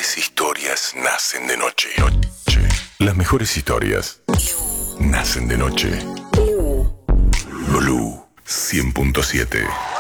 mejores historias nacen de noche. Las mejores historias nacen de noche. Blue 100.7